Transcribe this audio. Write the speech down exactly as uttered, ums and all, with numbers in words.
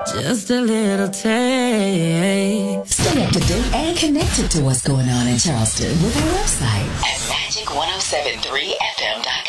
Just a little taste. Stay up to date and connected to what's going on in Charleston with our website at magic ten seventy-three f m dot